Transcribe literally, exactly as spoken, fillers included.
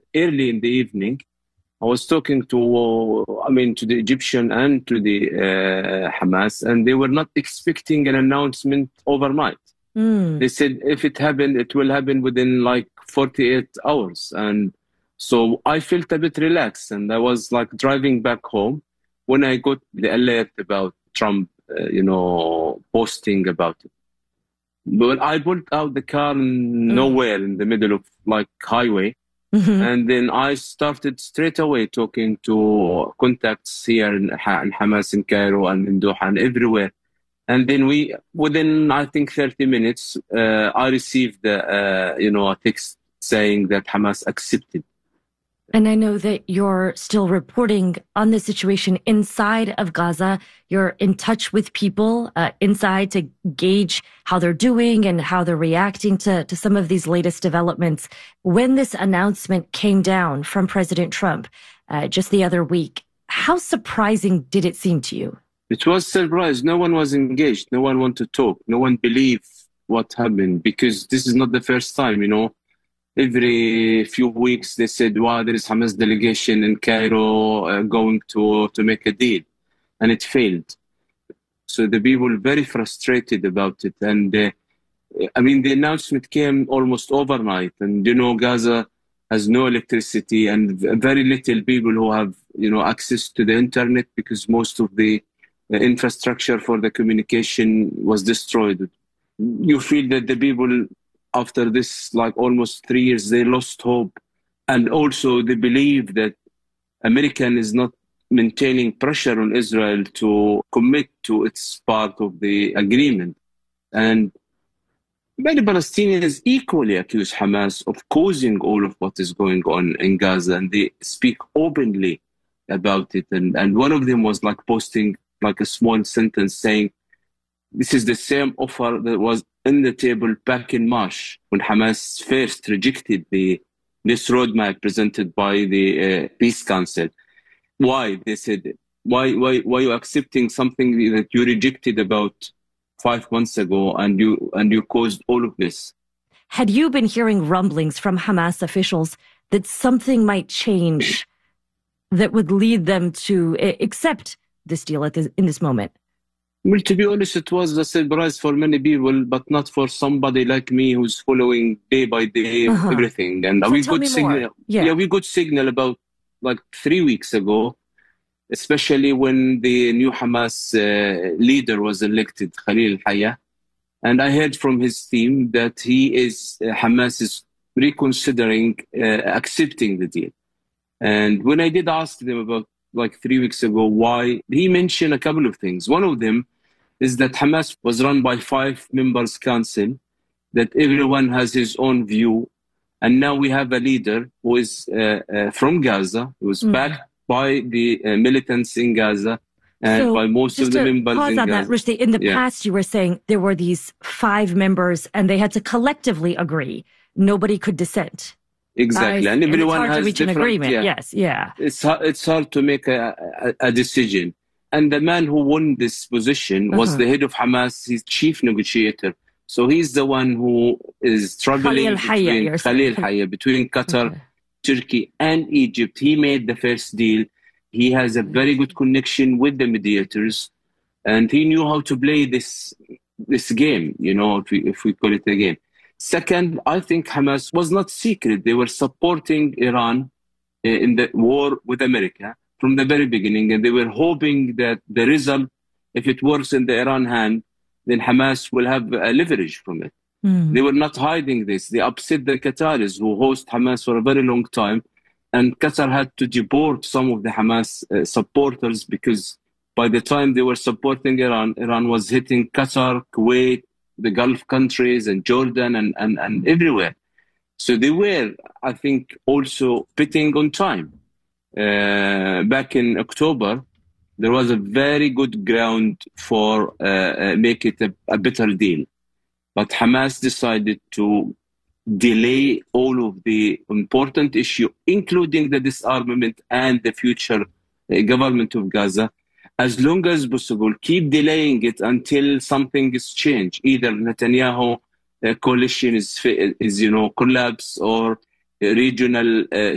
early in the evening, I was talking to, I mean, to the Egyptian and to the uh, Hamas, and they were not expecting an announcement overnight. Mm. They said if it happened, it will happen within like forty-eight hours. And so I felt a bit relaxed, and I was like driving back home when I got the alert about Trump, uh, you know, posting about it. But I pulled out the car nowhere in the middle of like highway. Mm-hmm. And then I started straight away talking to contacts here in, Ha- in Hamas in Cairo and in Doha and everywhere. And then we, within I think thirty minutes, uh, I received uh, you know a text saying that Hamas accepted. And I know that you're still reporting on the situation inside of Gaza. You're in touch with people uh, inside to gauge how they're doing and how they're reacting to, to some of these latest developments. When this announcement came down from President Trump uh, just the other week, how surprising did it seem to you? It was surprise. No one was engaged. No one wanted to talk. No one believed what happened, because this is not the first time, you know. Every few weeks, they said, wow, there is Hamas delegation in Cairo uh, going to, to make a deal. And it failed. So the people very frustrated about it. And uh, I mean, the announcement came almost overnight. And, you know, Gaza has no electricity and very little people who have, you know, access to the internet, because most of the uh, infrastructure for the communication was destroyed. You feel that the people, after this, like almost three years, they lost hope. And also they believe that American is not maintaining pressure on Israel to commit to its part of the agreement. And many Palestinians equally accuse Hamas of causing all of what is going on in Gaza, and they speak openly about it. And, and one of them was like posting like a small sentence saying, this is the same offer that was in the table back in March when Hamas first rejected the this roadmap presented by the uh, Peace Council. Why? They said, why, why, why are you accepting something that you rejected about five months ago, and you and you caused all of this? Had you been hearing rumblings from Hamas officials that something might change that would lead them to accept this deal at this, in this moment? Well, to be honest, it was a surprise for many people, but not for somebody like me who's following day by day uh-huh. everything. And so we got signal, yeah. yeah, we got signal about like three weeks ago, especially when the new Hamas uh, leader was elected, Khalil Hayya. And I heard from his team that he is, uh, Hamas is reconsidering uh, accepting the deal. And when I did ask them about like three weeks ago why, he mentioned a couple of things. One of them is that Hamas was run by five members council, that everyone has his own view. And now we have a leader who is uh, uh, from Gaza, who was mm. backed by the uh, militants in Gaza and so by most of the members pause in on Gaza. That, Rushdie, in the yeah. past, you were saying there were these five members and they had to collectively agree. Nobody could dissent. Exactly. I, and everyone and it's hard has to reach different, an agreement. Yeah. Yes, yeah. It's hard, it's hard to make a, a, a decision. And the man who won this position was uh-huh. the head of Hamas, his chief negotiator. So he's the one who is traveling Khalil between Khalil Hayya, between Qatar, okay. Turkey, and Egypt. He made the first deal. He has a very good connection with the mediators, and he knew how to play this this game. You know, if we if we call it a game. Second, I think Hamas was not secret. They were supporting Iran in the war with America from the very beginning, and they were hoping that the result, if it works in the Iran hand, then Hamas will have a leverage from it. Mm. They were not hiding this. They upset the Qataris, who host Hamas for a very long time, and Qatar had to deport some of the Hamas uh, supporters, because by the time they were supporting Iran, Iran was hitting Qatar, Kuwait, the Gulf countries, and Jordan, and, and, and everywhere. So they were, I think, also betting on time. Uh, back in October, there was a very good ground for uh, uh, make it a, a better deal. But Hamas decided to delay all of the important issue, including the disarmament and the future uh, government of Gaza, as long as possible. Keep delaying it until something is changed. Either Netanyahu uh, coalition is, is, you know, collapse, or regional uh,